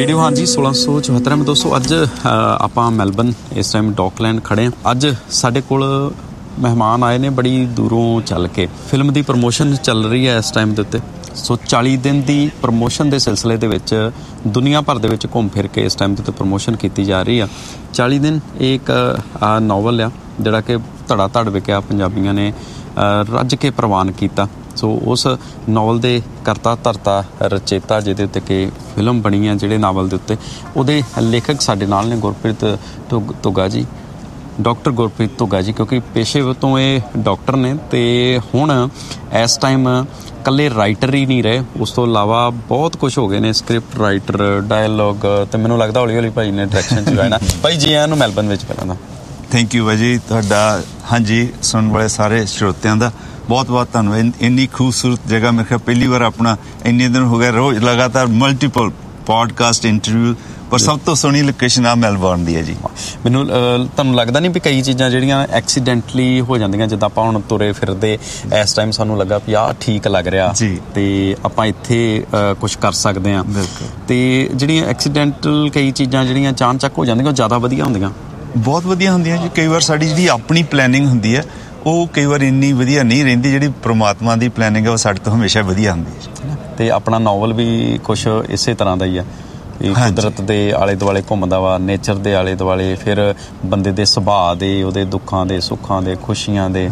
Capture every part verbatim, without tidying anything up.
Radio ਹਾਂਜੀ सोलह सौ चौहत्तर में दोस्तों ਅੱਜ ਆਪਾਂ ਮੈਲਬਨ ਇਸ ਟਾਈਮ ਡੌਕਲੈਂਡ ਖੜੇ ਹਾਂ। ਅੱਜ ਸਾਡੇ ਕੋਲ ਮਹਿਮਾਨ ਆਏ ਨੇ ਬੜੀ ਦੂਰੋਂ ਚੱਲ ਕੇ। ਫਿਲਮ ਦੀ ਪ੍ਰਮੋਸ਼ਨ ਚੱਲ ਰਹੀ ਹੈ ਇਸ ਟਾਈਮ ਦੇ ਉੱਤੇ। ਸੋ ਚਾਲੀ ਦਿਨ ਦੀ ਪ੍ਰਮੋਸ਼ਨ ਦੇ ਸਿਲਸਿਲੇ ਦੇ ਵਿੱਚ ਦੁਨੀਆ ਭਰ ਦੇ ਵਿੱਚ ਘੁੰਮ ਫਿਰ ਕੇ ਇਸ ਟਾਈਮ ਦੇ ਉੱਤੇ ਪ੍ਰਮੋਸ਼ਨ ਕੀਤੀ ਜਾ ਰਹੀ ਆ। ਚਾਲੀ ਦਿਨ ਇਹ ਇੱਕ ਨਾਵਲ ਆ ਜਿਹੜਾ ਕਿ ਧੜਾ ਧੜ ਵਿਕਿਆ, ਪੰਜਾਬੀਆਂ ਨੇ ਰੱਜ ਕੇ ਪ੍ਰਵਾਨ ਕੀਤਾ। ਸੋ ਉਸ ਨਾਵਲ ਦੇ ਕਰਤਾ ਧਰਤਾ ਰਚੇਤਾ ਜਿਹਦੇ ਉੱਤੇ ਕਿ ਫਿਲਮ ਬਣੀ ਹੈ ਜਿਹੜੇ ਨਾਵਲ ਦੇ ਉੱਤੇ, ਉਹਦੇ ਲੇਖਕ ਸਾਡੇ ਨਾਲ ਨੇ ਗੁਰਪ੍ਰੀਤ ਧੁੱਗਾ ਜੀ, ਡਾਕਟਰ ਗੁਰਪ੍ਰੀਤ ਧੁੱਗਾ ਜੀ, ਕਿਉਂਕਿ ਪੇਸ਼ੇ ਤੋਂ ਇਹ ਡਾਕਟਰ ਨੇ ਅਤੇ ਹੁਣ ਇਸ ਟਾਈਮ ਇਕੱਲੇ ਰਾਈਟਰ ਹੀ ਨਹੀਂ ਰਹੇ, ਉਸ ਤੋਂ ਇਲਾਵਾ ਬਹੁਤ ਕੁਛ ਹੋ ਗਏ ਨੇ, ਸਕ੍ਰਿਪਟ ਰਾਈਟਰ, ਡਾਇਲੋਗ, ਅਤੇ ਮੈਨੂੰ ਲੱਗਦਾ ਹੌਲੀ ਹੌਲੀ ਭਾਈ ਨੇ ਡਾਇਰੈਕਸ਼ਨ 'ਚ ਜਾਣਾ। ਭਾਈ ਜੀ ਆਇਆਂ ਨੂੰ ਮੈਲਬਨ ਵਿੱਚ ਪਹਿਲਾਂ ਦਾ ਥੈਂਕ ਯੂ ਭਾਜੀ ਤੁਹਾਡਾ। ਹਾਂਜੀ, ਸੁਣਨ ਵਾਲੇ ਸਾਰੇ ਸਰੋਤਿਆਂ ਦਾ ਬਹੁਤ ਬਹੁਤ ਧੰਨਵਾਦ। ਇੰਨੀ ਖੂਬਸੂਰਤ ਜਗ੍ਹਾ ਮੇਰੇ ਖਿਆਲ ਪਹਿਲੀ ਵਾਰ ਆਪਣਾ ਇੰਨੇ ਦਿਨ ਹੋ ਗਏ ਰੋਜ਼ ਲਗਾਤਾਰ ਮਲਟੀਪਲ ਪੋਡਕਾਸਟ ਇੰਟਰਵਿਊ, ਪਰ ਸਭ ਤੋਂ ਸੋਹਣੀ ਲੋਕੇਸ਼ਨ ਆ ਮੈਲਬੌਰਨ ਦੀ ਹੈ ਜੀ। ਮੈਨੂੰ ਤੁਹਾਨੂੰ ਲੱਗਦਾ ਨਹੀਂ ਵੀ ਕਈ ਚੀਜ਼ਾਂ ਜਿਹੜੀਆਂ ਐਕਸੀਡੈਂਟਲੀ ਹੋ ਜਾਂਦੀਆਂ, ਜਿੱਦਾਂ ਆਪਾਂ ਹੁਣ ਤੁਰੇ ਫਿਰਦੇ ਇਸ ਟਾਈਮ ਸਾਨੂੰ ਲੱਗਾ ਵੀ ਆਹ ਠੀਕ ਲੱਗ ਰਿਹਾ ਤੇ ਆਪਾਂ ਇੱਥੇ ਕੁਛ ਕਰ ਸਕਦੇ ਹਾਂ, ਤੇ ਜਿਹੜੀਆਂ ਐਕਸੀਡੈਂਟਲ ਕਈ ਚੀਜ਼ਾਂ ਜਿਹੜੀਆਂ ਅਚਾਨਚੱਕ ਹੋ ਜਾਂਦੀਆਂ ਉਹ ਜ਼ਿਆਦਾ ਵਧੀਆ ਹੁੰਦੀਆਂ, ਬਹੁਤ ਵਧੀਆ ਹੁੰਦੀਆਂ ਜੀ। ਕਈ ਵਾਰ ਸਾਡੀ ਜਿਹੜੀ ਆਪਣੀ ਪਲੈਨਿੰਗ ਹੁੰਦੀ ਹੈ ਉਹ ਕਈ ਵਾਰ ਇੰਨੀ ਵਧੀਆ ਨਹੀਂ ਰਹਿੰਦੀ, ਜਿਹੜੀ ਪ੍ਰਮਾਤਮਾ ਦੀ ਪਲੈਨਿੰਗ ਹੈ ਉਹ ਸਾਡੇ ਤੋਂ ਹਮੇਸ਼ਾ ਵਧੀਆ ਹੁੰਦੀ ਹੈ। ਅਤੇ ਆਪਣਾ ਨਾਵਲ ਵੀ ਕੁਛ ਇਸੇ ਤਰ੍ਹਾਂ ਦਾ ਹੀ ਆ, ਕੁਦਰਤ ਦੇ ਆਲੇ ਦੁਆਲੇ ਘੁੰਮਦਾ ਵਾ, ਨੇਚਰ ਦੇ ਆਲੇ ਦੁਆਲੇ, ਫਿਰ ਬੰਦੇ ਦੇ ਸੁਭਾਅ ਦੇ, ਉਹਦੇ ਦੁੱਖਾਂ ਦੇ, ਸੁੱਖਾਂ ਦੇ, ਖੁਸ਼ੀਆਂ ਦੇ,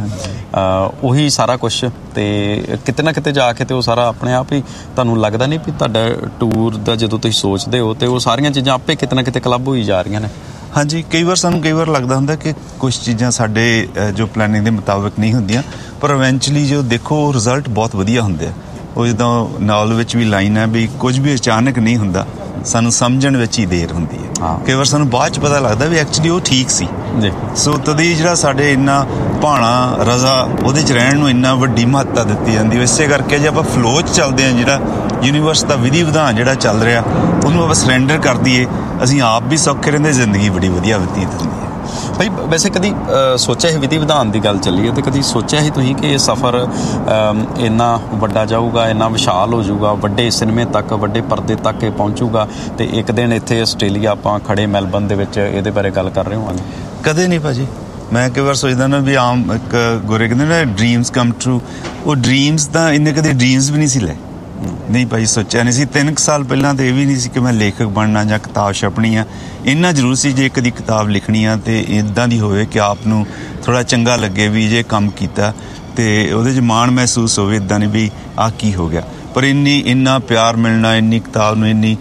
ਉਹੀ ਸਾਰਾ ਕੁਛ। ਅਤੇ ਕਿਤੇ ਨਾ ਕਿਤੇ ਜਾ ਕੇ ਅਤੇ ਉਹ ਸਾਰਾ ਆਪਣੇ ਆਪ ਹੀ ਤੁਹਾਨੂੰ ਲੱਗਦਾ ਨਹੀਂ ਵੀ ਤੁਹਾਡਾ ਟੂਰ ਦਾ ਜਦੋਂ ਤੁਸੀਂ ਸੋਚਦੇ ਹੋ ਤਾਂ ਉਹ ਸਾਰੀਆਂ ਚੀਜ਼ਾਂ ਆਪੇ ਕਿਤੇ ਨਾ ਕਿਤੇ ਕਲੱਬ ਹੋਈ ਜਾ ਰਹੀਆਂ ਨੇ। ਹਾਂਜੀ, ਕਈ ਵਾਰ ਸਾਨੂੰ ਕਈ ਵਾਰ ਲੱਗਦਾ ਹੁੰਦਾ ਕਿ ਕੁਛ ਚੀਜ਼ਾਂ ਸਾਡੇ ਜੋ ਪਲੈਨਿੰਗ ਦੇ ਮੁਤਾਬਿਕ ਨਹੀਂ ਹੁੰਦੀਆਂ, ਪਰ ਇਵੈਂਚੁਅਲੀ ਜੋ ਦੇਖੋ ਰਿਜ਼ਲਟ ਬਹੁਤ ਵਧੀਆ ਹੁੰਦੇ ਆ। ਉਹ ਜਿੱਦਾਂ ਨਾਵਲ ਵਿੱਚ ਵੀ ਲਾਈਨ ਹੈ ਵੀ ਕੁਝ ਵੀ ਅਚਾਨਕ ਨਹੀਂ ਹੁੰਦਾ, ਸਾਨੂੰ ਸਮਝਣ ਵਿੱਚ ਹੀ ਦੇਰ ਹੁੰਦੀ ਹੈ। ਕਈ ਵਾਰ ਸਾਨੂੰ ਬਾਅਦ 'ਚ ਪਤਾ ਲੱਗਦਾ ਵੀ ਐਕਚੁਅਲੀ ਉਹ ਠੀਕ ਸੀ ਜੀ। ਸੋ ਤਦੀ ਜਿਹੜਾ ਸਾਡੇ ਇੰਨਾ ਭਾਣਾ ਰਜ਼ਾ ਉਹਦੇ 'ਚ ਰਹਿਣ ਨੂੰ ਇੰਨਾ ਵੱਡੀ ਮਹੱਤਤਾ ਦਿੱਤੀ ਜਾਂਦੀ ਹੈ। ਇਸੇ ਕਰਕੇ ਜੇ ਆਪਾਂ ਫਲੋ 'ਚ ਚੱਲਦੇ ਹਾਂ, ਜਿਹੜਾ ਯੂਨੀਵਰਸ ਦਾ ਵਿਧੀ ਵਿਧਾਨ ਜਿਹੜਾ ਚੱਲ ਰਿਹਾ ਉਹਨੂੰ ਆਪਾਂ ਸਰੈਂਡਰ ਕਰ ਦਈਏ, ਅਸੀਂ ਆਪ ਵੀ ਸੌਖੇ ਰਹਿੰਦੇ, ਜ਼ਿੰਦਗੀ ਬੜੀ ਵਧੀਆ ਬਤੀਤ ਹੁੰਦੀ ਹੈ। ਭਾਈ ਵੈਸੇ ਕਦੀ ਸੋਚਿਆ ਸੀ, ਵਿਧੀ ਵਿਧਾਨ ਦੀ ਗੱਲ ਚੱਲੀ ਹੈ, ਅਤੇ ਕਦੀ ਸੋਚਿਆ ਸੀ ਤੁਸੀਂ ਕਿ ਇਹ ਸਫ਼ਰ ਇੰਨਾ ਵੱਡਾ ਜਾਊਗਾ, ਇੰਨਾ ਵਿਸ਼ਾਲ ਹੋ ਜਾਊਗਾ, ਵੱਡੇ ਸਿਨੇਮੇ ਤੱਕ, ਵੱਡੇ ਪਰਦੇ ਤੱਕ ਇਹ ਪਹੁੰਚੂਗਾ, ਅਤੇ ਇੱਕ ਦਿਨ ਇੱਥੇ ਆਸਟ੍ਰੇਲੀਆ ਆਪਾਂ ਖੜੇ ਮੈਲਬਨ ਦੇ ਵਿੱਚ ਇਹਦੇ ਬਾਰੇ ਗੱਲ ਕਰ ਰਹੇ ਹੋਵਾਂਗੇ? ਕਦੇ ਨਹੀਂ ਭਾਜੀ। ਮੈਂ ਕਈ ਵਾਰ ਸੋਚਦਾ ਨਾ ਵੀ ਆਮ ਇੱਕ ਗੋਰੇ ਕਹਿੰਦੇ ਨਾ ਡਰੀਮਸ ਕਮ ਟਰੂ, ਉਹ ਡਰੀਮਸ ਤਾਂ ਇੰਨੇ ਕਦੇ ਡਰੀਮਸ ਵੀ ਨਹੀਂ ਸੀ ਲੈ, ਨਹੀਂ ਭਾਈ ਸੋਚਿਆ ਨਹੀਂ ਸੀ। ਤਿੰਨ ਕੁ ਸਾਲ ਪਹਿਲਾਂ ਤਾਂ ਇਹ ਵੀ ਨਹੀਂ ਸੀ ਕਿ ਮੈਂ ਲੇਖਕ ਬਣਨਾ ਜਾਂ ਕਿਤਾਬ ਛਪਣੀ ਆ। ਇੰਨਾ ਜ਼ਰੂਰ ਸੀ ਜੇ ਇੱਕ ਦੀ ਕਿਤਾਬ ਲਿਖਣੀ ਆ ਅਤੇ ਇੱਦਾਂ ਦੀ ਹੋਵੇ ਕਿ ਆਪ ਨੂੰ ਥੋੜ੍ਹਾ ਚੰਗਾ ਲੱਗੇ ਵੀ ਜੇ ਕੰਮ ਕੀਤਾ ਅਤੇ ਉਹਦੇ 'ਚ ਮਾਣ ਮਹਿਸੂਸ ਹੋਵੇ, ਇੱਦਾਂ ਨਹੀਂ ਵੀ ਆਹ ਕੀ ਹੋ ਗਿਆ। ਪਰ ਇੰਨੀ ਇੰਨਾ ਪਿਆਰ ਮਿਲਣਾ, ਇੰਨੀ ਕਿਤਾਬ ਨੂੰ ਇੰਨੀ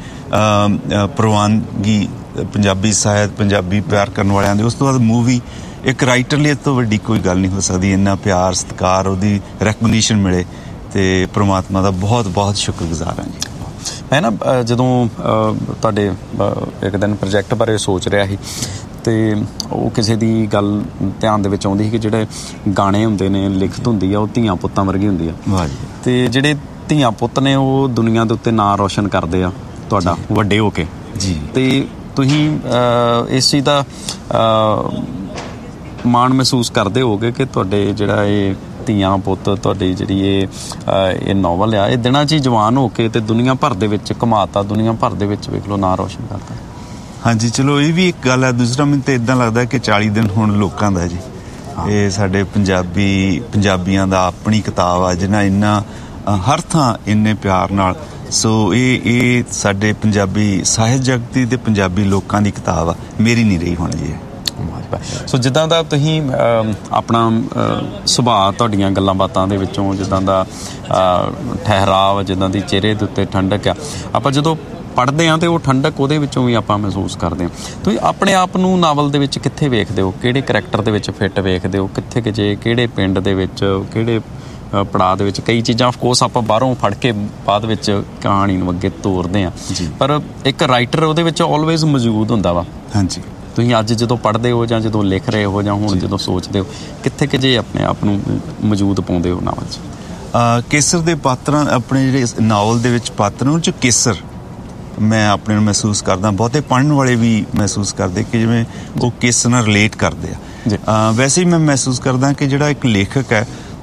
ਪ੍ਰਵਾਨਗੀ ਪੰਜਾਬੀ ਸਾਹਿਤ, ਪੰਜਾਬੀ ਪਿਆਰ ਕਰਨ ਵਾਲਿਆਂ ਦੇ, ਉਸ ਤੋਂ ਬਾਅਦ ਮੂਵੀ, ਇੱਕ ਰਾਈਟਰ ਲਈ ਇਸ ਤੋਂ ਵੱਡੀ ਕੋਈ ਗੱਲ ਨਹੀਂ ਹੋ ਸਕਦੀ। ਇੰਨਾ ਪਿਆਰ, ਸਤਿਕਾਰ, ਉਹਦੀ ਰੈਕਗਨੀਸ਼ਨ ਮਿਲੇ, ਅਤੇ ਪਰਮਾਤਮਾ ਦਾ ਬਹੁਤ ਬਹੁਤ ਸ਼ੁਕਰਗੁਜ਼ਾਰ ਹਾਂ ਜੀ। ਮੈਂ ਨਾ ਜਦੋਂ ਤੁਹਾਡੇ ਇੱਕ ਦਿਨ ਪ੍ਰੋਜੈਕਟ ਬਾਰੇ ਸੋਚ ਰਿਹਾ ਸੀ, ਅਤੇ ਉਹ ਕਿਸੇ ਦੀ ਗੱਲ ਧਿਆਨ ਦੇ ਵਿੱਚ ਆਉਂਦੀ ਸੀ ਕਿ ਜਿਹੜੇ ਗਾਣੇ ਹੁੰਦੇ ਨੇ, ਲਿਖਤ ਹੁੰਦੀ ਆ, ਉਹ ਧੀਆਂ ਪੁੱਤਾਂ ਵਰਗੀ ਹੁੰਦੀ ਆ। ਵਾਹ ਜੀ। ਅਤੇ ਜਿਹੜੇ ਧੀਆਂ ਪੁੱਤ ਨੇ ਉਹ ਦੁਨੀਆ ਦੇ ਉੱਤੇ ਨਾਂ ਰੋਸ਼ਨ ਕਰਦੇ ਆ ਤੁਹਾਡਾ ਵੱਡੇ ਹੋ ਕੇ ਜੀ, ਅਤੇ ਤੁਸੀਂ ਇਸ ਚੀਜ਼ ਦਾ ਮਾਣ ਮਹਿਸੂਸ ਕਰਦੇ ਹੋਗੇ ਕਿ ਤੁਹਾਡੇ ਜਿਹੜਾ ਇਹ ਧੀਆਂ ਪੁੱਤ, ਤੁਹਾਡੀ ਜਿਹੜੀ ਇਹ ਇਹ ਨਾਵਲ ਆ, ਇਹ ਦਿਨਾਂ 'ਚ ਹੀ ਜਵਾਨ ਹੋ ਕੇ ਅਤੇ ਦੁਨੀਆ ਭਰ ਦੇ ਵਿੱਚ ਘੁਮਾਤਾ, ਦੁਨੀਆ ਭਰ ਦੇ ਵਿੱਚ ਵੇਖ ਲਓ ਨਾਂ ਰੋਸ਼ਨ ਕਰਤਾ। ਹਾਂਜੀ, ਚਲੋ ਇਹ ਵੀ ਇੱਕ ਗੱਲ ਹੈ। ਦੂਸਰਾ ਮੈਨੂੰ ਤਾਂ ਇੱਦਾਂ ਲੱਗਦਾ ਕਿ ਚਾਲੀ ਦਿਨ ਹੁਣ ਲੋਕਾਂ ਦਾ ਜੀ, ਇਹ ਸਾਡੇ ਪੰਜਾਬੀ ਪੰਜਾਬੀਆਂ ਦਾ ਆਪਣੀ ਕਿਤਾਬ ਆ, ਜਿਹਨਾਂ ਇੰਨਾ ਹਰ ਥਾਂ ਇੰਨੇ ਪਿਆਰ ਨਾਲ। ਸੋ ਇਹ ਇਹ ਸਾਡੇ ਪੰਜਾਬੀ ਸਾਹਿਤ ਜਗਤ ਦੀ ਅਤੇ ਪੰਜਾਬੀ ਲੋਕਾਂ ਦੀ ਕਿਤਾਬ ਆ, ਮੇਰੀ ਨਹੀਂ ਰਹੀ ਹੁਣ ਜੀ। ਸੋ ਜਿੱਦਾਂ ਦਾ ਤੁਸੀਂ ਆਪਣਾ ਸੁਭਾਅ, ਤੁਹਾਡੀਆਂ ਗੱਲਾਂ ਬਾਤਾਂ ਦੇ ਵਿੱਚੋਂ ਜਿੱਦਾਂ ਦਾ ਠਹਿਰਾਵ, ਜਿੱਦਾਂ ਦੀ ਚਿਹਰੇ ਦੇ ਉੱਤੇ ਠੰਡਕ ਆ, ਆਪਾਂ ਜਦੋਂ ਪੜ੍ਹਦੇ ਹਾਂ ਅਤੇ ਉਹ ਠੰਡਕ ਉਹਦੇ ਵਿੱਚੋਂ ਵੀ ਆਪਾਂ ਮਹਿਸੂਸ ਕਰਦੇ ਹਾਂ। ਤੁਸੀਂ ਆਪਣੇ ਆਪ ਨੂੰ ਨਾਵਲ ਦੇ ਵਿੱਚ ਕਿੱਥੇ ਵੇਖਦੇ ਹੋ? ਕਿਹੜੇ ਕਰੈਕਟਰ ਦੇ ਵਿੱਚ ਫਿੱਟ ਵੇਖਦੇ ਹੋ? ਕਿੱਥੇ ਕਿ ਜੇ ਕਿਹੜੇ ਪਿੰਡ ਦੇ ਵਿੱਚ, ਕਿਹੜੇ ਪੜਾਅ ਦੇ ਵਿੱਚ? ਕਈ ਚੀਜ਼ਾਂ ਆਫਕੋਰਸ ਆਪਾਂ ਬਾਹਰੋਂ ਫੜ ਕੇ ਬਾਅਦ ਵਿੱਚ ਕਹਾਣੀ ਨੂੰ ਅੱਗੇ ਤੋਰਦੇ ਹਾਂ, ਪਰ ਇੱਕ ਰਾਈਟਰ ਉਹਦੇ ਵਿੱਚ ਆਲਵੇਜ਼ ਮੌਜੂਦ ਹੁੰਦਾ ਵਾ। ਹਾਂਜੀ, ਤੁਸੀਂ ਅੱਜ ਜਦੋਂ ਪੜ੍ਹਦੇ ਹੋ ਜਾਂ ਜਦੋਂ ਲਿਖ ਰਹੇ ਹੋ ਜਾਂ ਹੁਣ ਜਦੋਂ ਸੋਚਦੇ ਹੋ, ਕਿੱਥੇ ਕਿ ਜੇ ਆਪਣੇ ਆਪ ਨੂੰ ਮੌਜੂਦ ਪਾਉਂਦੇ ਹੋ ਨਾਵਲ 'ਚ? ਕੇਸਰ ਦੇ ਪਾਤਰਾਂ, ਆਪਣੇ ਜਿਹੜੇ ਨਾਵਲ ਦੇ ਵਿੱਚ ਪਾਤਰ ਉਹਨਾਂ 'ਚ ਕੇਸਰ ਮੈਂ ਆਪਣੇ ਨੂੰ ਮਹਿਸੂਸ ਕਰਦਾ। ਬਹੁਤੇ ਪੜ੍ਹਨ ਵਾਲੇ ਵੀ ਮਹਿਸੂਸ ਕਰਦੇ ਕਿ ਜਿਵੇਂ ਉਹ ਕੇਸਰ ਨਾਲ ਰਿਲੇਟ ਕਰਦੇ ਆ। ਵੈਸੇ ਹੀ ਮੈਂ ਮਹਿਸੂਸ ਕਰਦਾ ਕਿ ਜਿਹੜਾ ਇੱਕ ਲੇਖਕ ਹੈ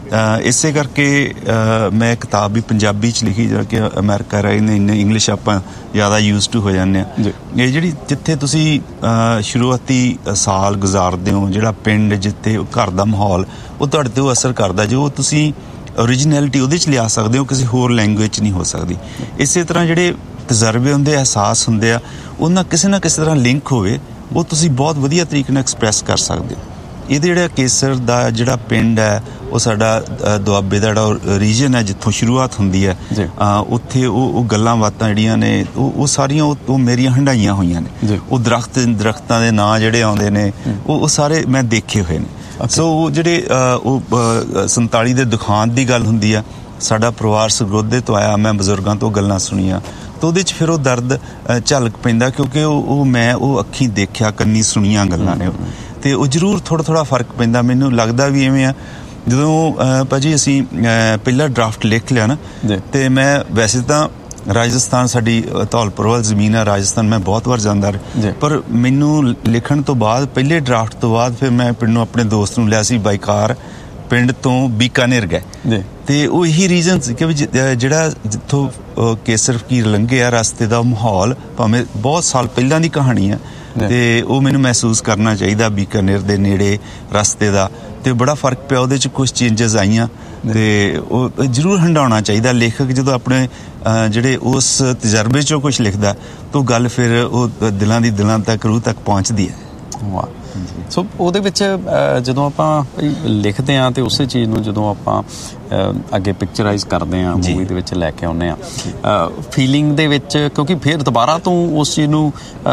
ਇਸੇ ਕਰਕੇ ਮੈਂ ਕਿਤਾਬ ਵੀ ਪੰਜਾਬੀ 'ਚ ਲਿਖੀ, ਜਿਹੜਾ ਕਿ ਅਮਰੀਕਾ ਰਹੇ ਨੇ ਇੰਨੇ ਇੰਗਲਿਸ਼ ਆਪਾਂ ਜ਼ਿਆਦਾ ਯੂਜ਼ ਟੂ ਹੋ ਜਾਂਦੇ ਹਾਂ। ਇਹ ਜਿਹੜੀ ਜਿੱਥੇ ਤੁਸੀਂ ਸ਼ੁਰੂਆਤੀ ਸਾਲ ਗੁਜ਼ਾਰਦੇ ਹੋ, ਜਿਹੜਾ ਪਿੰਡ ਜਿੱਥੇ ਘਰ ਦਾ ਮਾਹੌਲ, ਉਹ ਤੁਹਾਡੇ 'ਤੇ ਉਹ ਅਸਰ ਕਰਦਾ, ਜੋ ਤੁਸੀਂ ਓਰੀਜਨੈਲਿਟੀ ਉਹਦੇ 'ਚ ਲਿਆ ਸਕਦੇ ਹੋ, ਕਿਸੇ ਹੋਰ ਲੈਂਗੁਏਜ 'ਚ ਨਹੀਂ ਹੋ ਸਕਦੀ। ਇਸੇ ਤਰ੍ਹਾਂ ਜਿਹੜੇ ਤਜਰਬੇ ਹੁੰਦੇ, ਅਹਿਸਾਸ ਹੁੰਦੇ ਆ, ਉਹਨਾਂ ਕਿਸੇ ਨਾ ਕਿਸੇ ਤਰ੍ਹਾਂ ਲਿੰਕ ਹੋਵੇ, ਉਹ ਤੁਸੀਂ ਬਹੁਤ ਵਧੀਆ ਤਰੀਕੇ ਨਾਲ ਐਕਸਪ੍ਰੈਸ ਕਰ ਸਕਦੇ ਹੋ। ਇਹਦੇ ਜਿਹੜਾ ਕੇਸਰ ਦਾ ਜਿਹੜਾ ਪਿੰਡ ਹੈ, ਉਹ ਸਾਡਾ ਦੁਆਬੇ ਦਾ ਜਿਹੜਾ ਰੀਜਨ ਹੈ, ਜਿੱਥੋਂ ਸ਼ੁਰੂਆਤ ਹੁੰਦੀ ਹੈ, ਉੱਥੇ ਉਹ ਉਹ ਗੱਲਾਂ ਬਾਤਾਂ ਜਿਹੜੀਆਂ ਨੇ, ਉਹ ਉਹ ਸਾਰੀਆਂ ਉਹ ਮੇਰੀਆਂ ਹੰਡਾਈਆਂ ਹੋਈਆਂ ਨੇ। ਉਹ ਦਰਖਤ ਦਰਖਤਾਂ ਦੇ ਨਾਂ ਜਿਹੜੇ ਆਉਂਦੇ ਨੇ, ਉਹ ਉਹ ਸਾਰੇ ਮੈਂ ਦੇਖੇ ਹੋਏ ਨੇ। ਸੋ ਉਹ ਜਿਹੜੇ ਉਹ ਸੰਤਾਲੀ ਦੇ ਦੁਖਾਂਤ ਦੀ ਗੱਲ ਹੁੰਦੀ ਆ, ਸਾਡਾ ਪਰਿਵਾਰ ਸਰਗੋਧੇ ਤੋਂ ਆਇਆ, ਮੈਂ ਬਜ਼ੁਰਗਾਂ ਤੋਂ ਗੱਲਾਂ ਸੁਣੀਆਂ, ਤਾਂ ਉਹਦੇ 'ਚ ਫਿਰ ਉਹ ਦਰਦ ਝਲਕ ਪੈਂਦਾ, ਕਿਉਂਕਿ ਉਹ ਉਹ ਮੈਂ ਉਹ ਅੱਖੀਂ ਦੇਖਿਆ, ਕੰਨੀ ਸੁਣੀਆਂ ਗੱਲਾਂ ਨੇ, ਅਤੇ ਉਹ ਜ਼ਰੂਰ ਥੋੜ੍ਹਾ ਥੋੜ੍ਹਾ ਫਰਕ ਪੈਂਦਾ। ਮੈਨੂੰ ਲੱਗਦਾ ਵੀ ਇਵੇਂ ਆ, ਜਦੋਂ ਭਾਜੀ ਅਸੀਂ ਪਹਿਲਾ ਡਰਾਫਟ ਲਿਖ ਲਿਆ ਨਾ, ਅਤੇ ਮੈਂ ਵੈਸੇ ਤਾਂ ਰਾਜਸਥਾਨ, ਸਾਡੀ ਧੌਲਪੁਰ ਵੱਲ ਜ਼ਮੀਨ ਹੈ, ਰਾਜਸਥਾਨ ਮੈਂ ਬਹੁਤ ਵਾਰ ਜਾਂਦਾ ਰਿਹਾ, ਪਰ ਮੈਨੂੰ ਲਿਖਣ ਤੋਂ ਬਾਅਦ, ਪਹਿਲੇ ਡਰਾਫਟ ਤੋਂ ਬਾਅਦ, ਫਿਰ ਮੈਂ ਪਿੰਡੋਂ ਆਪਣੇ ਦੋਸਤ ਨੂੰ ਲਿਆ ਸੀ ਬਾਈ ਕਾਰ, ਪਿੰਡ ਤੋਂ ਬੀਕਾਨੇਰ ਗਏ, ਅਤੇ ਉਹ ਇਹੀ ਰੀਜ਼ਨ ਸੀ ਕਿ ਵੀ ਜਿਹੜਾ ਜਿੱਥੋਂ ਕੇਸਰ ਫਕੀਰ ਲੰਘੇ ਆ, ਰਸਤੇ ਦਾ ਮਾਹੌਲ ਭਾਵੇਂ ਬਹੁਤ ਸਾਲ ਪਹਿਲਾਂ ਦੀ ਕਹਾਣੀ ਆ, ਅਤੇ ਉਹ ਮੈਨੂੰ ਮਹਿਸੂਸ ਕਰਨਾ ਚਾਹੀਦਾ ਬੀਕਾਨੇਰ ਦੇ ਨੇੜੇ ਰਸਤੇ ਦਾ, ਅਤੇ ਬੜਾ ਫਰਕ ਪਿਆ ਉਹਦੇ 'ਚ, ਕੁਛ ਚੇਂਜਸ ਆਈਆਂ, ਅਤੇ ਉਹ ਜ਼ਰੂਰ ਹੰਡਾਉਣਾ ਚਾਹੀਦਾ। ਲੇਖਕ ਜਦੋਂ ਆਪਣੇ ਜਿਹੜੇ ਉਸ ਤਜਰਬੇ 'ਚੋਂ ਕੁਛ ਲਿਖਦਾ, ਤਾਂ ਉਹ ਗੱਲ ਫਿਰ ਉਹ ਦਿਲਾਂ ਦੀ ਦਿਲਾਂ ਤੱਕ, ਰੂਹ ਤੱਕ ਪਹੁੰਚਦੀ ਹੈ। ਵਾਹ। ਸੋ ਉਹਦੇ ਵਿੱਚ ਜਦੋਂ ਆਪਾਂ ਲਿਖਦੇ ਹਾਂ, ਅਤੇ ਉਸੇ ਚੀਜ਼ ਨੂੰ ਜਦੋਂ ਆਪਾਂ ਅੱਗੇ ਪਿਕਚਰਾਈਜ਼ ਕਰਦੇ ਹਾਂ, ਮੂਵੀ ਦੇ ਵਿੱਚ ਲੈ ਕੇ ਆਉਂਦੇ ਹਾਂ, ਫੀਲਿੰਗ ਦੇ ਵਿੱਚ, ਕਿਉਂਕਿ ਫਿਰ ਦੁਬਾਰਾ ਤੋਂ ਉਸ ਚੀਜ਼ ਨੂੰ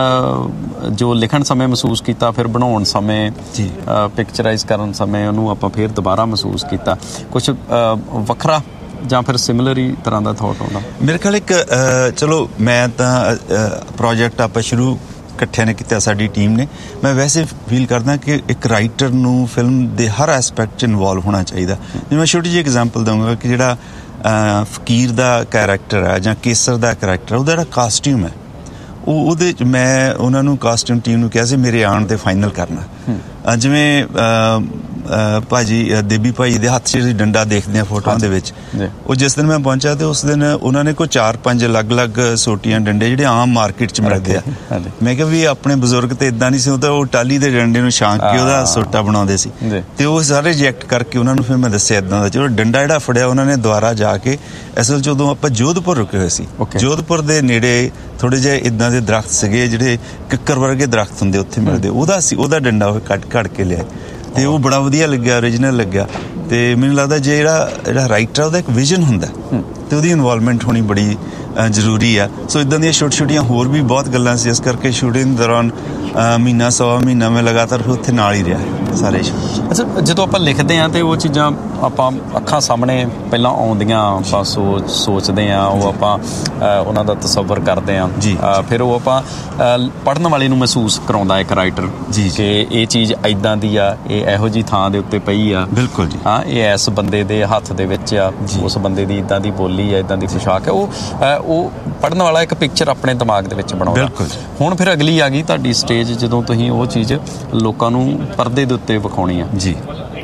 ਜੋ ਲਿਖਣ ਸਮੇਂ ਮਹਿਸੂਸ ਕੀਤਾ, ਫਿਰ ਬਣਾਉਣ ਸਮੇਂ, ਪਿਕਚਰਾਈਜ਼ ਕਰਨ ਸਮੇਂ ਉਹਨੂੰ ਆਪਾਂ ਫਿਰ ਦੁਬਾਰਾ ਮਹਿਸੂਸ ਕੀਤਾ, ਕੁਛ ਵੱਖਰਾ ਜਾਂ ਫਿਰ ਸਿਮਿਲਰ ਹੀ ਤਰ੍ਹਾਂ ਦਾ ਥੋਟ ਆਉਂਦਾ? ਮੇਰੇ ਖਿਆਲ ਇੱਕ, ਚਲੋ ਮੈਂ ਤਾਂ ਪ੍ਰੋਜੈਕਟ ਆਪਾਂ ਸ਼ੁਰੂ ਇਕੱਠਿਆਂ ਨੇ ਕੀਤਾ, ਸਾਡੀ ਟੀਮ ਨੇ। ਮੈਂ ਵੈਸੇ ਫੀਲ ਕਰਦਾ ਕਿ ਇੱਕ ਰਾਈਟਰ ਨੂੰ ਫਿਲਮ ਦੇ ਹਰ ਐਸਪੈਕਟ 'ਚ ਇਨਵੋਲਵ ਹੋਣਾ ਚਾਹੀਦਾ। ਜਿਵੇਂ ਮੈਂ ਛੋਟੀ ਜਿਹੀ ਐਗਜ਼ਾਮਪਲ ਦਊਂਗਾ ਕਿ ਜਿਹੜਾ ਫਕੀਰ ਦਾ ਕੈਰੈਕਟਰ ਹੈ ਜਾਂ ਕੇਸਰ ਦਾ ਕੈਰੈਕਟਰ, ਉਹਦਾ ਜਿਹੜਾ ਕਾਸਟਿਊਮ ਹੈ, ਉਹ ਉਹਦੇ 'ਚ ਮੈਂ ਉਹਨਾਂ ਨੂੰ ਕਾਸਟਿਊਮ ਟੀਮ ਨੂੰ ਕਿਹਾ ਸੀ ਮੇਰੇ ਆਉਣ 'ਤੇ ਫਾਈਨਲ ਕਰਨਾ। ਜਿਵੇਂ ਭਾਜੀ ਦੇਬੀ ਭਾਈ ਦੇ ਹੱਥ 'ਚ ਡੰਡਾ ਦੇਖਦੇ ਆ ਫੋਟੋਆਂ ਦੇ ਵਿੱਚ, ਉਹ ਜਿਸ ਦਿਨ ਮੈਂ ਪਹੁੰਚਿਆ ਤੇ ਉਸ ਦਿਨ ਉਹਨਾਂ ਨੇ ਕੋਈ ਚਾਰ ਪੰਜ ਅਲੱਗ-ਅਲੱਗ ਸੋਟੀਆਂ ਡੰਡੇ ਜਿਹੜੇ ਆਮ ਮਾਰਕੀਟ 'ਚ ਮਿਲਦੇ ਆ। ਮੈਂ ਕਿਹਾ ਵੀ ਆਪਣੇ ਬਜ਼ੁਰਗ ਤੇ ਇਦਾਂ ਨਹੀਂ ਸੀ, ਉਹ ਤਾਂ ਉਹ ਟਾਲੀ ਦੇ ਡੰਡੇ ਨੂੰ ਛਾਂਕ ਕੇ ਉਹਦਾ ਸੋਟਾ ਬਣਾਉਂਦੇ ਸੀ, ਤੇ ਉਹ ਸਾਰੇ ਰਿਜੈਕਟ ਕਰਕੇ ਉਹਨਾਂ ਨੂੰ ਫਿਰ ਮੈਂ ਦੱਸਿਆ ਇਦਾਂ ਦਾ। ਚਲੋ ਡੰਡਾ ਜਿਹੜਾ ਫੜਿਆ ਉਹਨਾਂ ਨੇ ਦੁਬਾਰਾ ਜਾ ਕੇ, ਅਸਲ 'ਚ ਉਦੋਂ ਆਪਾਂ ਜੋਧਪੁਰ ਰੁਕੇ ਹੋਏ ਸੀ, ਜੋਧਪੁਰ ਦੇ ਨੇੜੇ ਥੋੜ੍ਹੇ ਜਿਹੇ ਇੱਦਾਂ ਦੇ ਦਰਖਤ ਸੀਗੇ ਜਿਹੜੇ ਕਿੱਕਰ ਵਰਗੇ ਦਰਖਤ ਹੁੰਦੇ ਉੱਥੇ ਮਿਲਦੇ, ਉਹਦਾ ਸੀ ਉਹਦਾ ਡੰਡਾ ਉਹ ਕੱਢ ਕੱਢ ਕੇ ਲਿਆ, ਅਤੇ ਉਹ ਬੜਾ ਵਧੀਆ ਲੱਗਿਆ, ਓਰੀਜਨਲ ਲੱਗਿਆ। ਅਤੇ ਮੈਨੂੰ ਲੱਗਦਾ ਜੇ ਜਿਹੜਾ ਜਿਹੜਾ ਰਾਈਟਰ ਉਹਦਾ ਇੱਕ ਵਿਜ਼ਨ ਹੁੰਦਾ, ਅਤੇ ਉਹਦੀ ਇਨਵੋਲਵਮੈਂਟ ਹੋਣੀ ਬੜੀ ਜ਼ਰੂਰੀ ਆ। ਸੋ ਇੱਦਾਂ ਦੀਆਂ ਛੋਟੀ ਛੋਟੀਆਂ ਹੋਰ ਵੀ ਬਹੁਤ ਗੱਲਾਂ ਸੀ, ਇਸ ਕਰਕੇ ਸ਼ੂਟਿੰਗ ਦੌਰਾਨ ਮਹੀਨਾ ਸਵਾ ਮਹੀਨਾ ਮੈਂ ਲਗਾਤਾਰ ਉੱਥੇ ਨਾਲ ਹੀ ਰਿਹਾ ਸਾਰੇ। ਅੱਛਾ, ਜਦੋਂ ਆਪਾਂ ਲਿਖਦੇ ਹਾਂ ਤਾਂ ਉਹ ਚੀਜ਼ਾਂ ਆਪਾਂ ਅੱਖਾਂ ਸਾਹਮਣੇ ਪਹਿਲਾਂ ਆਉਂਦੀਆਂ, ਆਪਾਂ ਸੋਚ ਸੋਚਦੇ ਹਾਂ, ਉਹ ਆਪਾਂ ਉਹਨਾਂ ਦਾ ਤਸੱਵਰ ਕਰਦੇ ਹਾਂ ਜੀ, ਫਿਰ ਉਹ ਆਪਾਂ ਪੜ੍ਹਨ ਵਾਲੇ ਨੂੰ ਮਹਿਸੂਸ ਕਰਾਉਂਦਾ ਇੱਕ ਰਾਈਟਰ ਜੀ ਕਿ ਇਹ ਚੀਜ਼ ਇੱਦਾਂ ਦੀ ਆ, ਇਹ ਇਹੋ ਜਿਹੀ ਥਾਂ ਦੇ ਉੱਤੇ ਪਈ ਆ। ਬਿਲਕੁਲ ਜੀ। ਹਾਂ, ਇਹ ਇਸ ਬੰਦੇ ਦੇ ਹੱਥ ਦੇ ਵਿੱਚ ਆ, ਉਸ ਬੰਦੇ ਦੀ ਇੱਦਾਂ ਦੀ ਬੋਲੀ ਆ, ਇੱਦਾਂ ਦੀ ਪੁਸ਼ਾਕ ਹੈ। ਉਹ ਉਹ ਪੜ੍ਹਨ ਵਾਲਾ ਇੱਕ ਪਿਕਚਰ ਆਪਣੇ ਦਿਮਾਗ ਦੇ ਵਿੱਚ ਬਣਾਉਂਦਾ। ਬਿਲਕੁਲ। ਹੁਣ ਫਿਰ ਅਗਲੀ ਆ ਗਈ ਤੁਹਾਡੀ ਸਟੇਜ, ਜਦੋਂ ਤੁਸੀਂ ਉਹ ਚੀਜ਼ ਲੋਕਾਂ ਨੂੰ ਪਰਦੇ ਦੇ ਉੱਤੇ ਵਿਖਾਉਣੀ ਆ ਜੀ।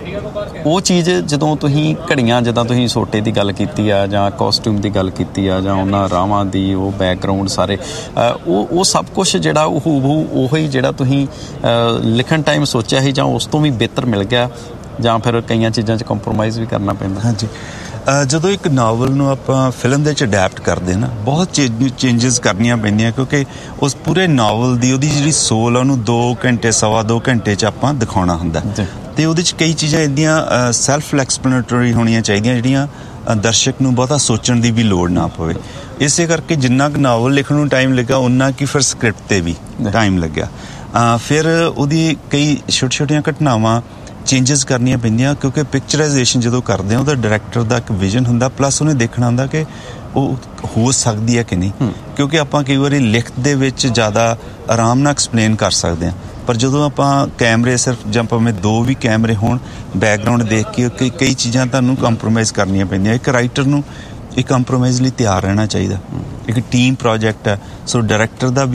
ਉਹ ਚੀਜ਼ ਜਦੋਂ ਤੁਸੀਂ ਘੜੀਆਂ, ਜਿੱਦਾਂ ਤੁਸੀਂ ਸੋਟੇ ਦੀ ਗੱਲ ਕੀਤੀ ਆ, ਜਾਂ ਕਾਸਟਿਊਮ ਦੀ ਗੱਲ ਕੀਤੀ ਆ, ਜਾਂ ਉਹਨਾਂ ਰਾਵਾਂ ਦੀ ਉਹ ਬੈਕਗਰਾਊਂਡ ਸਾਰੇ, ਉਹ ਉਹ ਸਭ ਕੁਛ ਜਿਹੜਾ ਉਹ ਹੂਬਹੂ ਉਹੀ ਜਿਹੜਾ ਤੁਸੀਂ ਲਿਖਣ ਟਾਈਮ ਸੋਚਿਆ ਸੀ, ਜਾਂ ਉਸ ਤੋਂ ਵੀ ਬਿਹਤਰ ਮਿਲ ਗਿਆ, ਜਾਂ ਫਿਰ ਕਈਆਂ ਚੀਜ਼ਾਂ 'ਚ ਕੰਪਰੋਮਾਈਜ਼ ਵੀ ਕਰਨਾ ਪੈਂਦਾ? ਹਾਂਜੀ, ਜਦੋਂ ਇੱਕ ਨਾਵਲ ਨੂੰ ਆਪਾਂ ਫਿਲਮ ਦੇ ਵਿੱਚ ਅਡੈਪਟ ਕਰਦੇ ਨਾ, ਬਹੁਤ ਚੇ ਚੇਂਜਸ ਕਰਨੀਆਂ ਪੈਂਦੀਆਂ, ਕਿਉਂਕਿ ਉਸ ਪੂਰੇ ਨਾਵਲ ਦੀ ਉਹਦੀ ਜਿਹੜੀ ਸੋਲ ਆ ਉਹਨੂੰ ਦੋ ਘੰਟੇ ਸਵਾ ਦੋ ਘੰਟੇ 'ਚ ਆਪਾਂ ਦਿਖਾਉਣਾ ਹੁੰਦਾ, ਅਤੇ ਉਹਦੇ 'ਚ ਕਈ ਚੀਜ਼ਾਂ ਇੱਦਾਂ ਸੈਲਫ ਐਕਸਪਲੇਨੇਟਰੀ ਹੋਣੀਆਂ ਚਾਹੀਦੀਆਂ ਜਿਹੜੀਆਂ ਦਰਸ਼ਕ ਨੂੰ ਬਹੁਤਾ ਸੋਚਣ ਦੀ ਵੀ ਲੋੜ ਨਾ ਪਵੇ। ਇਸੇ ਕਰਕੇ ਜਿੰਨਾ ਕੁ ਨਾਵਲ ਲਿਖਣ ਨੂੰ ਟਾਈਮ ਲੱਗਾ, ਉਨਾ ਕਿ ਫਿਰ ਸਕ੍ਰਿਪਟ 'ਤੇ ਵੀ ਟਾਈਮ ਲੱਗਿਆ। ਫਿਰ ਉਹਦੀ ਕਈ ਛੋਟੀ ਛੋਟੀਆਂ ਘਟਨਾਵਾਂ ਚੇਂਜਸ ਕਰਨੀਆਂ ਪੈਂਦੀਆਂ, ਕਿਉਂਕਿ ਪਿਕਚਰਾਈਜੇਸ਼ਨ ਜਦੋਂ ਕਰਦੇ ਹਾਂ ਉਹਦਾ ਡਾਇਰੈਕਟਰ ਦਾ ਇੱਕ ਵਿਜ਼ਨ ਹੁੰਦਾ, ਪਲੱਸ ਉਹਨੇ ਦੇਖਣਾ ਹੁੰਦਾ ਕਿ ਉਹ ਹੋ ਸਕਦੀ ਹੈ ਕਿ ਨਹੀਂ, ਕਿਉਂਕਿ ਆਪਾਂ ਕਈ ਵਾਰੀ ਲਿਖਤ ਦੇ ਵਿੱਚ ਜ਼ਿਆਦਾ ਆਰਾਮ ਨਾਲ ਐਕਸਪਲੇਨ ਕਰ ਸਕਦੇ ਹਾਂ, ਪਰ ਜਦੋਂ ਆਪਾਂ ਕੈਮਰੇ ਸਿਰਫ ਜਾਂ ਭਾਵੇਂ ਦੋ ਵੀ ਕੈਮਰੇ ਹੋਣ, ਬੈਕਗਰਾਊਂਡ ਦੇਖ ਕੇ ਕਈ ਕਈ ਚੀਜ਼ਾਂ ਤੁਹਾਨੂੰ ਕੰਪਰੋਮਾਈਜ਼ ਕਰਨੀਆਂ ਪੈਂਦੀਆਂ। ਇੱਕ ਰਾਈਟਰ ਨੂੰ ਇਹ ਕੰਪਰੋਮਾਈਜ਼ ਲਈ ਤਿਆਰ ਰਹਿਣਾ ਚਾਹੀਦਾ। ਇੱਕ ਟੀਮ ਪ੍ਰੋਜੈਕਟ ਹੈ, ਸੋ ਡਾਇਰੈਕਟਰ ਦਾ ਵਿਊ,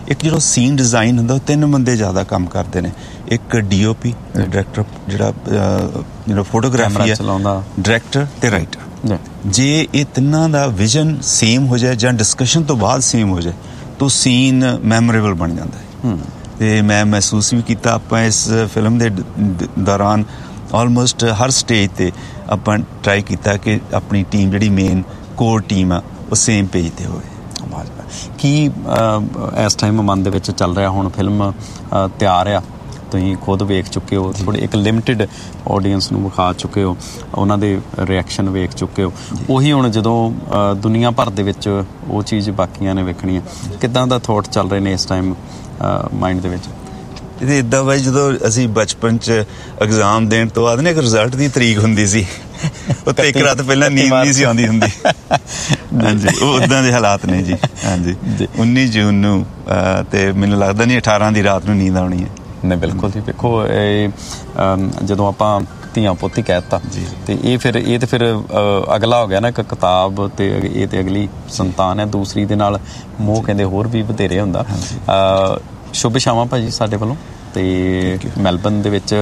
ਇੱਕ ਜਿਹੜਾ ਸੀਨ ਡਿਜ਼ਾਈਨ ਹੁੰਦਾ ਉਹ ਤਿੰਨ ਬੰਦੇ ਜ਼ਿਆਦਾ ਕੰਮ ਕਰਦੇ ਨੇ। ਇੱਕ ਡੀ ਓ ਪੀ ਡਾਇਰੈਕਟਰ ਜਿਹੜਾ ਜਿਹੜਾ ਫੋਟੋਗ੍ਰਾਫੀ ਹੈ, ਡਾਇਰੈਕਟਰ ਤੇ ਰਾਈਟਰ। ਜੇ ਇਹ ਤਿੰਨਾਂ ਦਾ ਵਿਜ਼ਨ ਸੇਮ ਹੋ ਜਾਏ ਜਾਂ ਡਿਸਕਸ਼ਨ ਤੋਂ ਬਾਅਦ ਸੇਮ ਹੋ ਜਾਏ ਤਾਂ ਸੀਨ ਮੈਮੋਰੇਬਲ ਬਣ ਜਾਂਦਾ ਹੈ। ਤੇ ਮੈਂ ਮਹਿਸੂਸ ਵੀ ਕੀਤਾ ਆਪਾਂ ਇਸ ਫਿਲਮ ਦੇ ਦੌਰਾਨ ਆਲਮੋਸਟ ਹਰ ਸਟੇਜ ਤੇ ਆਪਾਂ ਟਰਾਈ ਕੀਤਾ ਕਿ ਆਪਣੀ ਟੀਮ ਜਿਹੜੀ ਮੇਨ ਕੋਰ ਟੀਮ ਆ ਉਹ ਸੇਮ ਪੇਜ ਤੇ ਹੋਵੇ। ਕੀ ਇਸ ਟਾਈਮ ਮਨ ਦੇ ਵਿੱਚ ਚੱਲ ਰਿਹਾ? ਹੁਣ ਫਿਲਮ ਤਿਆਰ ਆ, ਤੁਸੀਂ ਖੁਦ ਵੇਖ ਚੁੱਕੇ ਹੋ, ਥੋੜੀ ਇੱਕ ਲਿਮਿਟਿਡ ਆਡੀਅנס ਨੂੰ ਵਿਖਾ ਚੁੱਕੇ ਹੋ, ਉਹਨਾਂ ਦੇ ਰਿਐਕਸ਼ਨ ਵੇਖ ਚੁੱਕੇ ਹੋ। ਉਹੀ ਹੁਣ ਜਦੋਂ ਦੁਨੀਆ ਭਰ ਦੇ ਵਿੱਚ ਉਹ ਚੀਜ਼ ਬਾਕੀਆਂ ਨੇ ਵੇਖਣੀ ਹੈ, ਕਿੱਦਾਂ ਦਾ ਥੋਟ ਚੱਲ ਰਹੇ ਨੇ ਇਸ ਟਾਈਮ ਮਾਈਂਡ ਦੇ ਵਿੱਚ? ਇਹਦੇ ਇੱਦਾਂ ਬਾਈ, ਜਦੋਂ ਅਸੀਂ ਬਚਪਨ 'ਚ ਐਗਜ਼ਾਮ ਦੇਣ ਤੋਂ ਬਾਅਦ ਨਾ ਇੱਕ ਰਿਜ਼ਲਟ ਦੀ ਤਰੀਕ ਹੁੰਦੀ ਸੀ, ਉੱਤੇ ਇੱਕ ਰਾਤ ਪਹਿਲਾਂ ਨੀਂਦ ਨਹੀਂ ਸੀ ਆਉਂਦੀ ਹੁੰਦੀ। ਹਾਂਜੀ, ਉਹ ਉੱਦਾਂ ਦੇ ਹਾਲਾਤ ਨੇ ਜੀ। ਹਾਂਜੀ, ਉੱਨੀ ਜੂਨ ਨੂੰ ਤੇ ਮੈਨੂੰ ਲੱਗਦਾ ਨਹੀਂ ਅਠਾਰਾਂ ਦੀ ਰਾਤ ਨੂੰ ਨੀਂਦ ਆਉਣੀ ਹੈ। ਨਹੀਂ, ਬਿਲਕੁਲ ਜੀ। ਵੇਖੋ, ਇਹ ਜਦੋਂ ਆਪਾਂ ਧੀਆਂ ਪੁੱਤ ਹੀ ਕਹਿ ਦਿੱਤਾ ਤੇ ਇਹ ਫਿਰ ਇਹ ਤੇ ਫਿਰ ਅਗਲਾ ਹੋ ਗਿਆ ਨਾ, ਇੱਕ ਕਿਤਾਬ ਤੇ ਇਹ ਤੇ ਅਗਲੀ ਸੰਤਾਨ ਹੈ, ਦੂਸਰੀ ਦੇ ਨਾਲ ਮੋਹ ਕਹਿੰਦੇ ਹੋਰ ਵੀ ਵਧੇਰੇ ਹੁੰਦਾ। ਸ਼ੁਭ ਸ਼ਾਮਾਂ ਭਾਜੀ ਸਾਡੇ ਵੱਲੋਂ। ਤੇ ਮੈਲਬਨ ਦੇ ਵਿੱਚ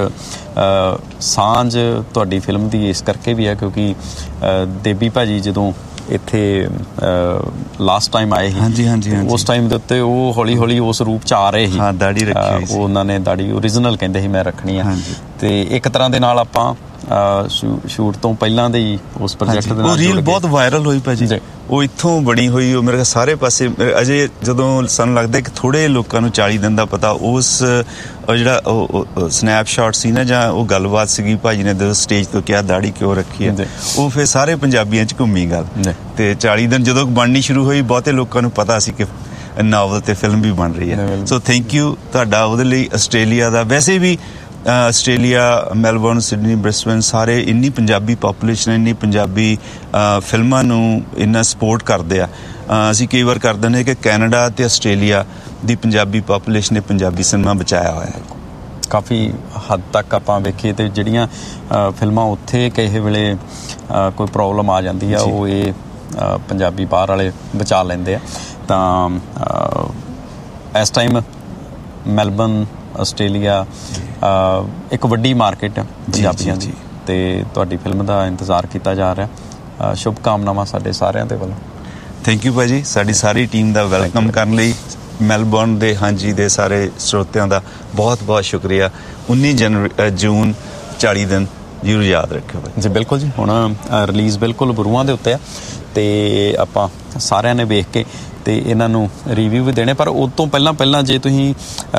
ਸਾਂਝ ਤੁਹਾਡੀ ਫਿਲਮ ਦੀ ਇਸ ਕਰਕੇ ਵੀ ਹੈ ਕਿਉਂਕਿ ਦੇਬੀ ਭਾਜੀ ਜਦੋਂ ਇੱਥੇ ਲਾਸਟ ਟਾਈਮ ਆਏ ਸੀ, ਹਾਂਜੀ ਹਾਂਜੀ ਉਸ ਟਾਈਮ ਦੇ ਉੱਤੇ ਉਹ ਹੌਲੀ ਹੌਲੀ ਉਸ ਰੂਪ 'ਚ ਆ ਰਹੇ ਸੀ। ਹਾਂ, ਦਾੜੀ ਰੱਖੀ ਹੋਈ ਸੀ। ਉਹਨਾਂ ਨੇ ਦਾੜੀ ਓਰੀਜਨਲ ਕਹਿੰਦੇ ਸੀ ਮੈਂ ਰੱਖਣੀ ਆ। ਤੇ ਇੱਕ ਤਰ੍ਹਾਂ ਦੇ ਨਾਲ ਆਪਾਂ ਸ਼ੂਟ ਤੋਂ ਪਹਿਲਾਂ ਦੇ ਹੀ ਉਸ ਪ੍ਰੋਜੈਕਟ ਦੇ ਨਾਲ ਉਹ ਰੀਲ ਬਹੁਤ ਵਾਇਰਲ ਹੋਈ ਭਾਜੀ। ਉਹ ਇੱਥੋਂ ਬਣੀ ਹੋਈ, ਉਹ ਮੇਰੇ ਸਾਰੇ ਪਾਸੇ। ਅਜੇ ਜਦੋਂ ਸਾਨੂੰ ਲੱਗਦਾ ਕਿ ਥੋੜ੍ਹੇ ਲੋਕਾਂ ਨੂੰ ਚਾਲੀ ਦਿਨ ਦਾ ਪਤਾ, ਉਸ ਜਿਹੜਾ ਉਹ ਸਨੈਪਸ਼ਾਟ ਸੀ ਨਾ, ਜਾਂ ਉਹ ਗੱਲਬਾਤ ਸੀਗੀ ਭਾਜੀ ਨੇ ਜਦੋਂ ਸਟੇਜ ਤੋਂ ਕਿਹਾ ਦਾੜੀ ਕਿਉਂ ਰੱਖੀ ਹੈ, ਉਹ ਫਿਰ ਸਾਰੇ ਪੰਜਾਬੀਆਂ 'ਚ ਘੁੰਮੀ ਗੱਲ। ਤੇ ਚਾਲੀ ਦਿਨ ਜਦੋਂ ਬਣਨੀ ਸ਼ੁਰੂ ਹੋਈ, ਬਹੁਤੇ ਲੋਕਾਂ ਨੂੰ ਪਤਾ ਸੀ ਕਿ ਨਾਵਲ ਤੇ ਫਿਲਮ ਵੀ ਬਣ ਰਹੀ ਹੈ। ਸੋ ਥੈਂਕ ਯੂ ਤੁਹਾਡਾ ਉਹਦੇ ਲਈ। ਆਸਟ੍ਰੇਲੀਆ ਦਾ ਵੈਸੇ ਵੀ ਆਸਟ੍ਰੇਲੀਆ, ਮੈਲਬੌਰਨ, ਸਿਡਨੀ, ਬ੍ਰਿਸਬਨ, ਸਾਰੇ ਇੰਨੀ ਪੰਜਾਬੀ ਪਾਪੂਲੇਸ਼ਨ, ਇੰਨੀ ਪੰਜਾਬੀ ਫਿਲਮਾਂ ਨੂੰ ਇੰਨਾ ਸਪੋਰਟ ਕਰਦੇ ਆ। ਅਸੀਂ ਕਈ ਵਾਰ ਕਰ ਦਿੰਦੇ ਕਿ ਕੈਨੇਡਾ ਤੇ ਆਸਟ੍ਰੇਲੀਆ ਦੀ ਪੰਜਾਬੀ ਪਾਪੂਲੇਸ਼ਨ ਨੇ ਪੰਜਾਬੀ ਸਿਨੇਮਾ ਬਚਾਇਆ ਹੋਇਆ ਹੈ ਕਾਫੀ ਹੱਦ ਤੱਕ। ਆਪਾਂ ਵੇਖੀਏ ਤੇ ਜਿਹੜੀਆਂ ਫਿਲਮਾਂ ਉੱਥੇ ਕਿਸੇ ਵੇਲੇ ਕੋਈ ਪ੍ਰੋਬਲਮ ਆ ਜਾਂਦੀ ਆ, ਉਹ ਇਹ ਪੰਜਾਬੀ ਬਾਹਰ ਵਾਲੇ ਬਚਾ ਲੈਂਦੇ ਆ। ਤਾਂ ਇਸ ਟਾਈਮ ਮੈਲਬਨ, ਆਸਟ੍ਰੇਲੀਆ ਇੱਕ ਵੱਡੀ ਮਾਰਕੀਟ ਹੈ ਪੰਜਾਬੀਆਂ ਦੀ, ਤੇ ਤੁਹਾਡੀ ਫਿਲਮ ਦਾ ਇੰਤਜ਼ਾਰ ਕੀਤਾ ਜਾ ਰਿਹਾ। ਸ਼ੁਭ ਕਾਮਨਾਵਾਂ ਸਾਡੇ ਸਾਰਿਆਂ ਦੇ ਵੱਲੋਂ। ਥੈਂਕ ਯੂ ਭਾਜੀ, ਸਾਡੀ ਸਾਰੀ ਟੀਮ ਦਾ ਵੈਲਕਮ ਕਰਨ ਲਈ। ਮੈਲਬੌਰਨ ਦੇ ਹਾਂਜੀ ਦੇ ਸਾਰੇ ਸਰੋਤਿਆਂ ਦਾ ਬਹੁਤ ਬਹੁਤ ਸ਼ੁਕਰੀਆ। ਉੱਨੀ ਜਨਵਰੀ ਜੂਨ ਚਾਲੀ ਦਿਨ ਜ਼ਰੂਰ ਯਾਦ ਰੱਖਿਓ ਭਾਜੀ। ਜੀ ਬਿਲਕੁਲ ਜੀ। ਹੁਣ ਰਿਲੀਜ਼ ਬਿਲਕੁਲ ਬਰੂਹਾਂ ਦੇ ਉੱਤੇ ਆ ਤੇ ਆਪਾਂ ਸਾਰਿਆਂ ਨੇ ਵੇਖ ਕੇ ਤੇ ਇਹਨਾਂ ਨੂੰ ਰਿਵਿਊ ਵੀ ਦੇਣੇ, ਪਰ ਉਸ ਤੋਂ ਪਹਿਲਾਂ ਪਹਿਲਾਂ ਜੇ ਤੁਸੀਂ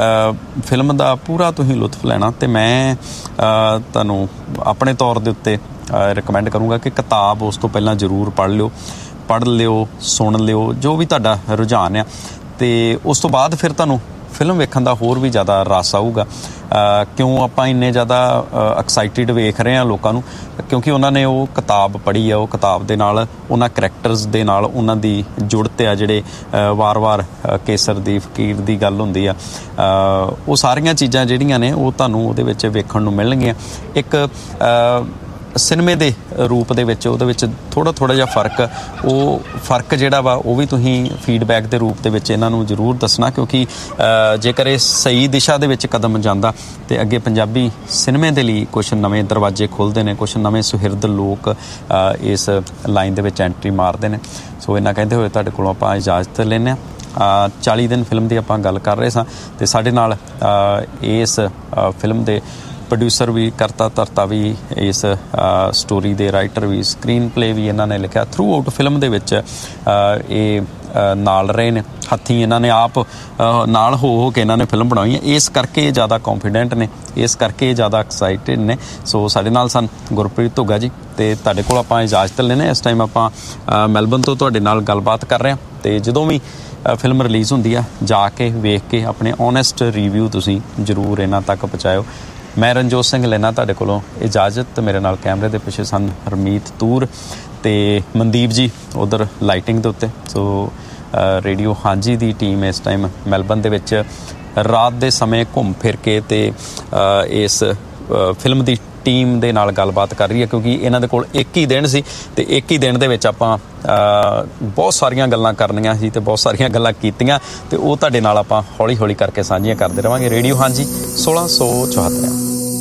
ਫਿਲਮ ਦਾ ਪੂਰਾ ਤੁਸੀਂ ਲੁਤਫ ਲੈਣਾ ਤੇ ਮੈਂ ਤੁਹਾਨੂੰ ਆਪਣੇ ਤੌਰ ਦੇ ਉੱਤੇ ਰਿਕਮੈਂਡ ਕਰੂੰਗਾ ਕਿ ਕਿਤਾਬ ਉਸ ਤੋਂ ਪਹਿਲਾਂ ਜ਼ਰੂਰ ਪੜ੍ਹ ਲਿਓ ਪੜ੍ਹ ਲਿਓ ਸੁਣ ਲਿਓ, ਜੋ ਵੀ ਤੁਹਾਡਾ ਰੁਝਾਨ ਆ, ਤੇ ਉਸ ਤੋਂ ਬਾਅਦ ਫਿਰ ਤੁਹਾਨੂੰ ਫਿਲਮ ਵੇਖਣ ਦਾ ਹੋਰ ਵੀ ਜ਼ਿਆਦਾ ਰਸ ਆਊਗਾ। ਕਿਉਂ ਆਪਾਂ ਇੰਨੇ ਜ਼ਿਆਦਾ ਐਕਸਾਈਟਿਡ ਵੇਖ ਰਹੇ ਹਾਂ ਲੋਕਾਂ ਨੂੰ? ਕਿਉਂਕਿ ਉਹਨਾਂ ਨੇ ਉਹ ਕਿਤਾਬ ਪੜ੍ਹੀ ਆ, ਉਹ ਕਿਤਾਬ ਦੇ ਨਾਲ ਉਹਨਾਂ ਕਰੈਕਟਰਸ ਦੇ ਨਾਲ ਉਹਨਾਂ ਦੀ ਜੁੜਤ ਆ, ਜਿਹੜੇ ਵਾਰ-ਵਾਰ ਕੇਸਰ ਦੀ ਫਕੀਰ ਦੀ ਗੱਲ ਹੁੰਦੀ ਆ, ਉਹ ਸਾਰੀਆਂ ਚੀਜ਼ਾਂ ਜਿਹੜੀਆਂ ਨੇ ਉਹ ਤੁਹਾਨੂੰ ਉਹਦੇ ਵਿੱਚ ਵੇਖਣ ਨੂੰ ਮਿਲਣਗੀਆਂ। ਇੱਕ ਸਿਨੇਮੇ ਦੇ ਰੂਪ ਦੇ ਵਿੱਚ ਉਹਦੇ ਵਿੱਚ ਥੋੜ੍ਹਾ ਥੋੜ੍ਹਾ ਜਿਹਾ ਫਰਕ, ਉਹ ਫਰਕ ਜਿਹੜਾ ਵਾ ਉਹ ਵੀ ਤੁਸੀਂ ਫੀਡਬੈਕ ਦੇ ਰੂਪ ਦੇ ਵਿੱਚ ਇਹਨਾਂ ਨੂੰ ਜ਼ਰੂਰ ਦੱਸਣਾ, ਕਿਉਂਕਿ ਜੇਕਰ ਇਹ ਸਹੀ ਦਿਸ਼ਾ ਦੇ ਵਿੱਚ ਕਦਮ ਜਾਂਦਾ ਤੇ ਅੱਗੇ ਪੰਜਾਬੀ ਸਿਨੇਮੇ ਦੇ ਲਈ ਕੁਛ ਨਵੇਂ ਦਰਵਾਜ਼ੇ ਖੁੱਲ੍ਹਦੇ ਨੇ, ਕੁਛ ਨਵੇਂ ਸੁਹਿਰਦ ਲੋਕ ਇਸ ਲਾਈਨ ਦੇ ਵਿੱਚ ਐਂਟਰੀ ਮਾਰਦੇ ਨੇ। ਸੋ ਇਹਨਾਂ ਕਹਿੰਦੇ ਹੋਏ ਤੁਹਾਡੇ ਕੋਲੋਂ ਆਪਾਂ ਇਜਾਜ਼ਤ ਲੈਂਦੇ ਹਾਂ। ਚਾਲੀ ਦਿਨ ਫਿਲਮ ਦੀ ਆਪਾਂ ਗੱਲ ਕਰ ਰਹੇ ਸਾਂ ਤੇ ਸਾਡੇ ਨਾਲ ਇਸ ਫਿਲਮ ਦੇ ਪ੍ਰੋਡਿਊਸਰ ਵੀ, ਕਰਤਾ ਧਰਤਾ ਵੀ, ਇਸ ਸਟੋਰੀ ਦੇ ਰਾਈਟਰ ਵੀ, ਸਕਰੀਨ ਪਲੇ ਵੀ ਇਹਨਾਂ ਨੇ ਲਿਖਿਆ। ਥਰੂ ਆਊਟ ਫਿਲਮ ਦੇ ਵਿੱਚ ਇਹ ਨਾਲ ਰਹੇ ਨੇ, ਹੱਥੀਂ ਇਹਨਾਂ ਨੇ ਆਪ ਨਾਲ ਹੋ ਹੋ ਕੇ ਇਹਨਾਂ ਨੇ ਫਿਲਮ ਬਣਾਈ ਹੈ। ਇਸ ਕਰਕੇ ਇਹ ਜ਼ਿਆਦਾ ਕੌਨਫੀਡੈਂਟ ਨੇ, ਇਸ ਕਰਕੇ ਇਹ ਜ਼ਿਆਦਾ ਐਕਸਾਈਟਿਡ ਨੇ। ਸੋ ਸਾਡੇ ਨਾਲ ਸਨ ਗੁਰਪ੍ਰੀਤ ਧੁੱਗਾ ਜੀ, ਤੇ ਤੁਹਾਡੇ ਕੋਲ ਆਪਾਂ ਇਜਾਜ਼ਤ ਲੈਂਦੇ। ਇਸ ਟਾਈਮ ਆਪਾਂ ਮੈਲਬਨ ਤੋਂ ਤੁਹਾਡੇ ਨਾਲ ਗੱਲਬਾਤ ਕਰ ਰਹੇ ਹਾਂ, ਤੇ ਜਦੋਂ ਵੀ ਫਿਲਮ ਰਿਲੀਜ਼ ਹੁੰਦੀ ਆ ਜਾ ਕੇ ਵੇਖ ਕੇ ਆਪਣੇ ਓਨੈਸਟ ਰਿਵਿਊ ਤੁਸੀਂ ਜ਼ਰੂਰ ਇਹਨਾਂ ਤੱਕ ਪਹੁੰਚਾਇਓ। ਮੈਂ ਰਣਜੋਤ ਸਿੰਘ ਲੈਣਾ ਤੁਹਾਡੇ ਕੋਲੋਂ ਇਜਾਜ਼ਤ। ਮੇਰੇ ਨਾਲ ਕੈਮਰੇ ਦੇ ਪਿੱਛੇ ਸਨ ਹਰਮੀਤ ਤੂਰ ਤੇ ਮਨਦੀਪ ਜੀ ਉਧਰ ਲਾਈਟਿੰਗ ਦੇ ਉੱਤੇ। ਸੋ ਰੇਡੀਓ ਹਾਂਜੀ ਦੀ ਟੀਮ ਇਸ ਟਾਈਮ ਮੈਲਬਨ ਦੇ ਵਿੱਚ ਰਾਤ ਦੇ ਸਮੇਂ ਘੁੰਮ ਫਿਰ ਕੇ ਤੇ ਇਸ ਫਿਲਮ ਦੀ ਟੀਮ ਦੇ ਨਾਲ ਗੱਲਬਾਤ ਕਰ ਰਹੀ ਹੈ, ਕਿਉਂਕਿ ਇਹਨਾਂ ਦੇ ਕੋਲ ਇੱਕ ਹੀ ਦਿਨ ਸੀ ਤੇ ਇੱਕ ਹੀ ਦਿਨ ਦੇ ਵਿੱਚ ਆਪਾਂ ਬਹੁਤ ਸਾਰੀਆਂ ਗੱਲਾਂ ਕਰਨੀਆਂ ਸੀ ਤੇ ਬਹੁਤ ਸਾਰੀਆਂ ਗੱਲਾਂ ਕੀਤੀਆਂ ਤੇ ਉਹ ਤੁਹਾਡੇ ਨਾਲ ਆਪਾਂ ਹੌਲੀ ਹੌਲੀ ਕਰਕੇ ਸਾਂਝੀਆਂ ਕਰਦੇ ਰਹਾਂਗੇ। ਰੇਡੀਓ ਹਾਂਜੀ ਸੋਲਾਂ ਸੌ ਚੁਹੱਤਰ।